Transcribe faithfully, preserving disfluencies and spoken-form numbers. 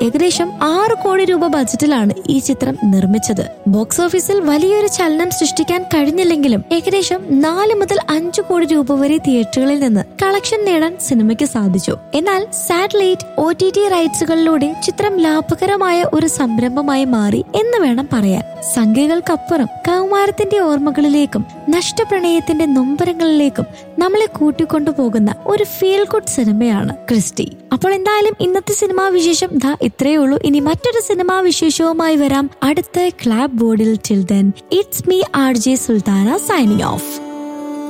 ഏകദേശം ആറ് കോടി രൂപ ബജറ്റിലാണ് ഈ ചിത്രം നിർമ്മിച്ചത്. ബോക്സ് ഓഫീസിൽ വലിയൊരു ചലനം സൃഷ്ടിക്കാൻ കഴിഞ്ഞില്ലെങ്കിലും ഏകദേശം നാല് മുതൽ അഞ്ചു കോടി രൂപ വരെ തിയേറ്ററുകളിൽ നിന്ന് കളക്ഷൻ നേടാൻ സിനിമയ്ക്ക് സാധിച്ചു. എന്നാൽ സാറ്റലൈറ്റ് ഒ ടി ടി റൈറ്റ്സുകളിലൂടെ ചിത്രം ലാഭകരമായ ഒരു സംരംഭമായി മാറി എന്ന് വേണം പറയാൻ. സംഖ്യകൾക്കപ്പുറം കൗമാരത്തിന്റെ ഓർമ്മകളിലേക്കും നഷ്ടപ്രണയത്തിന്റെ നൊമ്പരങ്ങളിലേക്കും നമ്മളെ കൂട്ടിക്കൊണ്ടുപോകുന്ന ഒരു ഫീൽ ഗുഡ് സിനിമയാണ് ക്രിസ്റ്റി. അപ്പോൾ എന്തായാലും ഇന്നത്തെ സിനിമാ വിശേഷം ദാ ഇത്രയേ ഉള്ളൂ. ഇനി മറ്റൊരു സിനിമാ വിശേഷവുമായി വരാം അടുത്ത ക്ലാബ് ബോർഡിൽ. Till then it's me R J Sultana signing off.